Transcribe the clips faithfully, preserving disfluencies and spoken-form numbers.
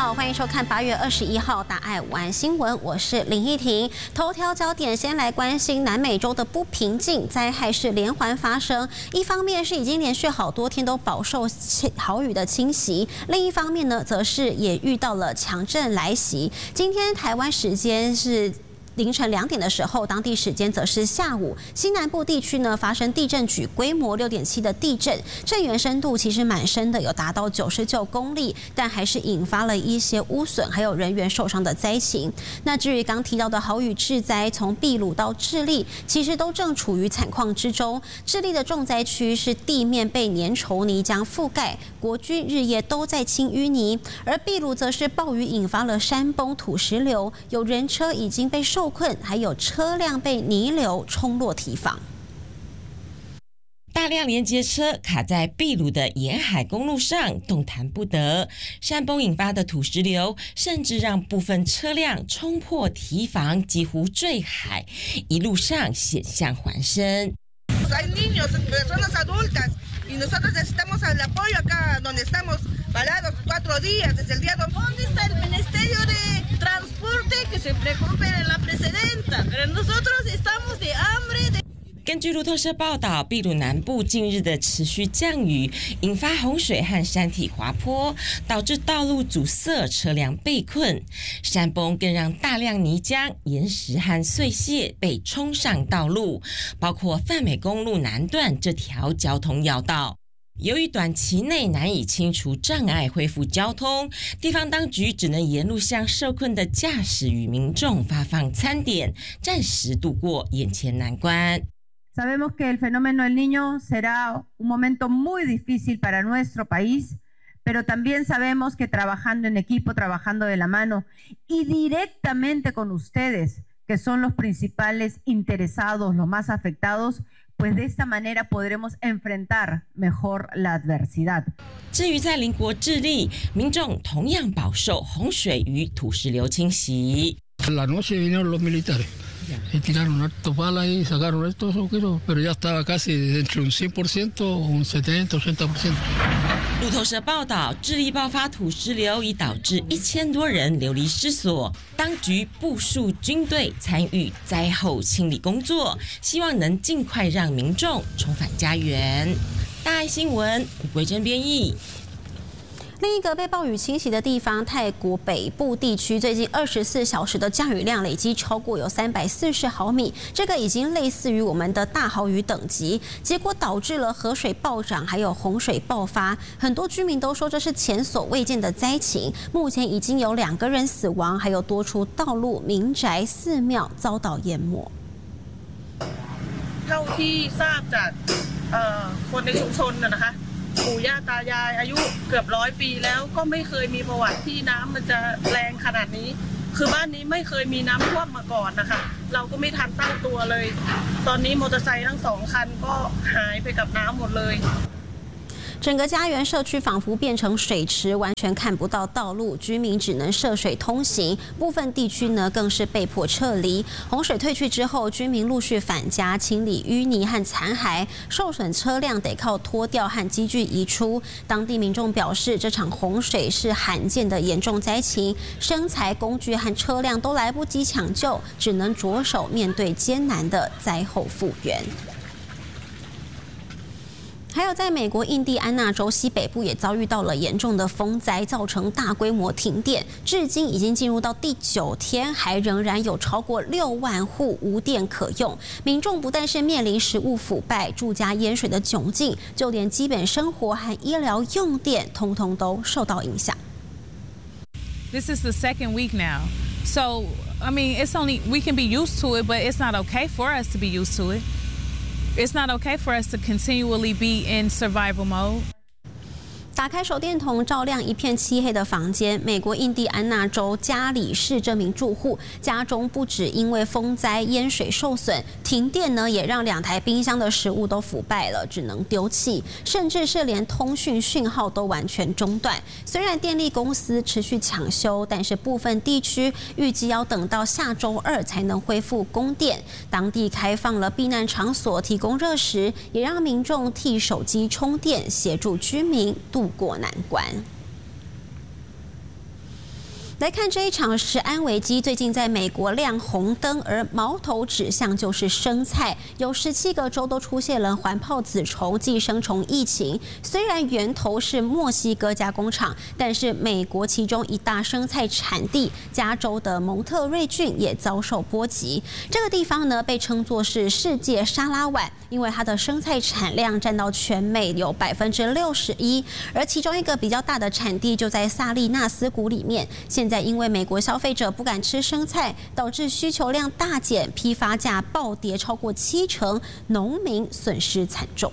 好，欢迎收看八月二十一号大爱晚新闻，我是林依婷。头条焦点先来关心南美洲的不平静，灾害是连环发生。一方面是已经连续好多天都饱受豪雨的侵袭，另一方面呢，则是也遇到了强震来袭。今天台湾时间是凌晨两点的时候，当地时间则是下午，西南部地区呢发生地震局规模六点七的地震，震源深度其实蛮深的，有达到九十九公里，但还是引发了一些污损，还有人员受伤的灾情。那至于刚提到的豪雨致灾，从秘鲁到智利，其实都正处于惨况之中。智利的重灾区是地面被粘稠泥浆覆盖，国军日夜都在清淤泥，而秘鲁则是暴雨引发了山崩土石流，有人车已经被受困，还有车辆被泥流冲落堤防。 大量连接车卡在秘鲁的沿海公路上，动弹不得。山崩引发的土石流，甚至让部分车辆冲破堤防，几乎坠海，一路上险象环生。 Y nosotros necesitamos el apoyo acá donde estamos parados cuatro días desde el día dos. ¿Dónde está el Ministerio de Transporte que se preocupe de la presidenta? Pero nosotros estamos de hambre. De 根据路透社报道，秘鲁南部近日的持续降雨引发洪水和山体滑坡，导致道路阻塞，车辆被困。山崩更让大量泥浆、岩石和碎屑被冲上道路，包括泛美公路南段这条交通要道。由于短期内难以清除障碍恢复交通，地方当局只能沿路向受困的驾驶与民众发放餐点，暂时度过眼前难关。 Sabemos que el fenómeno del Niño será un momento muy difícil para nuestro país, pero también sabemos que trabajando en equipo, trabajando de la mano y directamente con ustedes, que son los principales interesados, los más afectados, pues de esta manera podremos enfrentar mejor la adversidad. 至于在邻国智利，民众同样饱受洪水与土石流侵袭。 La noche vinieron los militares.Y tiraron harto pala y sacaron estos agujeros, pero ya estaba casi entre un cien por ciento, un setenta, ochenta por ciento. 路透社报道，智利爆发土石流，已导致一千多人流离失所。当局部署军队参与灾后清理工作，希望能尽快让民众重返家园。大爱新闻，吴桂珍编译。 另一个被暴雨侵袭的地方，泰国北部地区最近二十四小时的降雨量累积超过有三百四十毫米，这个已经类似于我们的大豪雨等级，结果导致了河水暴涨，还有洪水爆发。很多居民都说这是前所未见的灾情。目前已经有两个人死亡，还有多处道路、民宅、寺庙遭到淹没。 เท่าที่ทราบจากคนในชุมชนนะคะปู่ย่าตายายอายุเกือบร้อยปีแล้วก็ไม่เคยมีประวัติที่น้ำมันจะแรงขนาดนี้คือบ้านนี้ไม่เคยมีน้ำท่วมมาก่อนนะคะเราก็ไม่ทันตั้งตัวเลยตอนนี้มอเตอร์ไซค์ทั้งสองคันก็หายไปกับน้ำหมดเลย整个家园社区仿佛变成水池，完全看不到道路，居民只能涉水通行。部分地区呢更是被迫撤离。洪水退去之后，居民陆续返家清理淤泥和残骸，受损车辆得靠拖吊和机具移出。当地民众表示，这场洪水是罕见的严重灾情，生财工具和车辆都来不及抢救，只能着手面对艰难的灾后复原。还有，在美国印第安纳州西北部也遭遇到了严重的风灾，造成大规模停电，至今已经进入到第九天，还仍然有超过六万户无电可用。民众不但是面临食物腐败、住家淹水的窘境，就连基本生活和医疗用电，通通都受到影响。 This is the second week now, so I mean, it's only we can be used to it, but it's not okay for us to be used to it.It's not okay for us to continually be in survival mode. 打开手电筒照亮一片漆黑的房间。美国印第安纳州加里市这名住户家中不止因为风灾淹水受损，停电呢也让两台冰箱的食物都腐败了，只能丢弃，甚至是连通讯讯号都完全中断。虽然电力公司持续抢修，但是部分地区预计要等到下周二才能恢复供电。当地开放了避难场所，提供热食，也让民众替手机充电，协助居民度过难关。 来看这一场食安危机，最近在美国亮红灯，而矛头指向就是生菜，有十七个州都出现了环孢子虫寄生虫疫情。虽然源头是墨西哥加工厂，但是美国其中一大生菜产地加州的蒙特瑞郡也遭受波及。这个地方呢被称作是世界沙拉碗，因为它的生菜产量占到全美有百分之六十一，而其中一个比较大的产地就在萨利纳斯谷里面。现在因为美国消费者不敢吃生菜，导致需求量大减，批发价暴跌超过七成，农民损失惨重。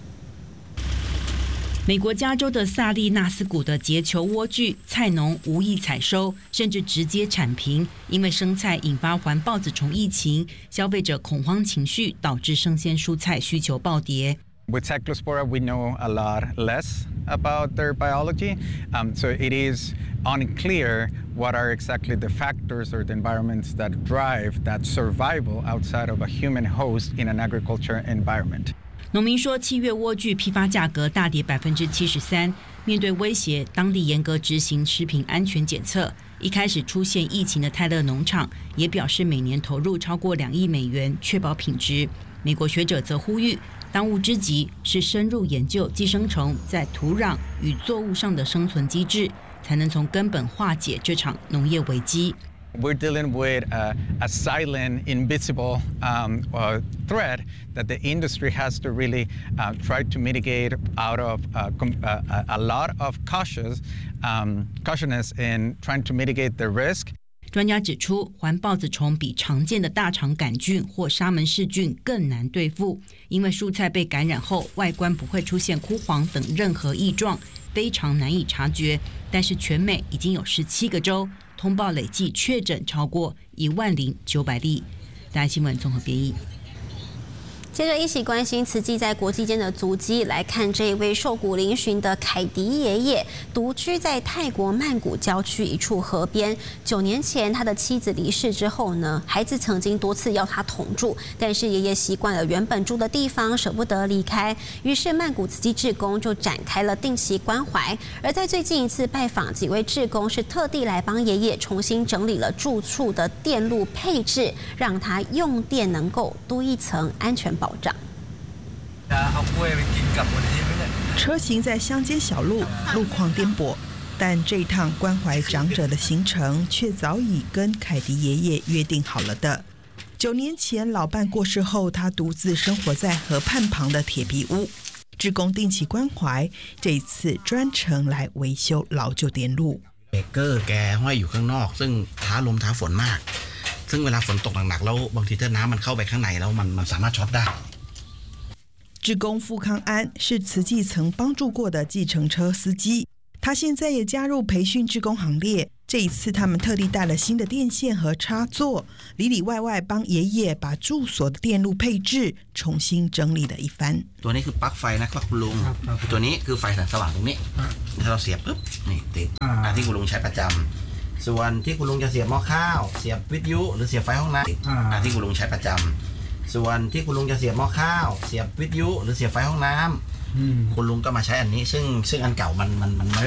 美国加州的萨利纳斯谷的结球莴苣，菜农无意采收，甚至直接铲平，因为生菜引发环孢子虫疫情，消费者恐慌情绪导致生鲜蔬菜需求暴跌。 With Cyclospora, we know a lot less about their biology, um, so it is unclear what are exactly the factors or the environments that drive that survival outside of a human host in an agriculture environment. 农民说，七月莴苣批发价格大跌百分之七十三。面对威胁，当地严格执行食品安全检测。一开始出现疫情的泰勒农场也表示，每年投入超过两亿美元，确保品质。美国学者则呼吁，当务之急是深入研究寄生虫在土壤与作物上的生存机制，才能从根本化解这场农业危机。 We're dealing with a, a silent, invisible um, uh, threat that the industry has to really uh, try to mitigate out of uh, com- uh, a lot of cautious, um, cautiousness in trying to mitigate the risk. 专家指出，环孢子虫比常见的大肠杆菌或沙门氏菌更难对付，因为蔬菜被感染后，外观不会出现枯黄等任何异状，非常难以察觉。但是全美已经有十七个州通报累计确诊超过一万零九百例。大家新闻综合编译。 接着一起关心慈济在国际间的足迹，来看这一位瘦骨嶙峋的凯迪爷爷，独居在泰国曼谷郊区一处河边。九年前，他的妻子离世之后呢，孩子曾经多次要他同住，但是爷爷习惯了原本住的地方，舍不得离开。于是曼谷慈济志工就展开了定期关怀。而在最近一次拜访，几位志工是特地来帮爷爷重新整理了住处的电路配置，让他用电能够多一层安全保障。 车行在乡间小路，路况颠簸，但这趟关怀长者的行程却早已跟凯迪爷爷约定好了的。九年前老伴过世后，他独自生活在河畔旁的铁皮屋，志工定期关怀，这一次专程来维修老旧电路。 เบรกเกอร์แกห้อยอยู่ข้างนอกซึ่งท้าลมท้าฝนมากซึ่งเวลาฝนตกหนักๆแล้วบางทีถ้าน้ำมันเข้าไปข้างในแล้วมันมันสามารถช็อตได้志工傅康安是慈济曾帮助过的计程车司机，他现在也加入培训志工行列。这一次，他们特地带了新的电线和插座，里里外外帮爷爷把住所的电路配置重新整理了一番。 ตัวนี้คือปลั๊กไฟนะครับคุณลุงตัวนี้คือไฟแสงสว่างตรงนี้ถ้าเราเสียบปุ๊บนี่ติดที่คุณลุงใช้ประจำส่วนที่คุณลุงจะเสียบหม้อข้าวเสียบวิทยุหรือเสียบไฟห้องน้ำที่คุณลุงใช้ประจำส่วนที่คุณลุงจะเสียบหม้อข้าวเสียบวิทยุหรือเสียบไฟห้องน้ำคุณลุงก็มาใช้อันนี้ซึ่งซึ่งอันเก่ามันมันมัน